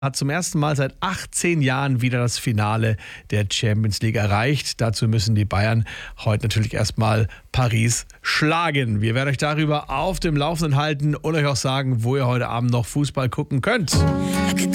hat zum ersten Mal seit 18 Jahren wieder das Finale der Champions League erreicht. Dazu müssen die Bayern heute natürlich erstmal Paris schlagen. Wir werden euch darüber auf dem Laufenden halten und euch auch sagen, wo ihr heute Abend noch Fußball gucken könnt.